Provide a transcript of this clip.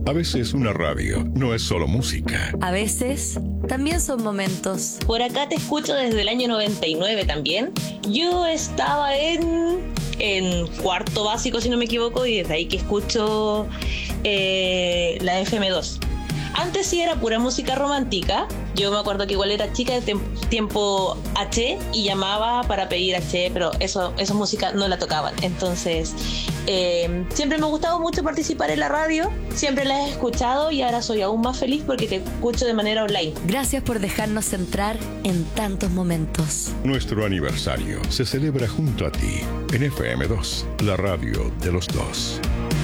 A veces una radio no es solo música. A veces también son momentos. Por acá te escucho desde el año 99 también. Yo estaba en cuarto básico, si no me equivoco, y desde ahí que escucho la FM2. Antes sí era pura música romántica. Yo me acuerdo que igual era chica de tiempo H y llamaba para pedir H, pero esa música no la tocaban. Entonces, siempre me ha gustado mucho participar en la radio, siempre la he escuchado y ahora soy aún más feliz porque te escucho de manera online. Gracias por dejarnos entrar en tantos momentos. Nuestro aniversario se celebra junto a ti en FM2, la radio de los dos.